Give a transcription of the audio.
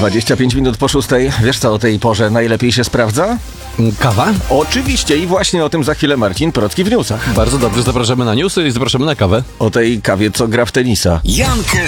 25 minut po 6. Wiesz co o tej porze najlepiej się sprawdza? Kawa? Oczywiście i właśnie o tym za chwilę Marcin Procki w newsach. Bardzo dobrze, zapraszamy na newsy i zapraszamy na kawę. O tej kawie, co gra w tenisa. Jankę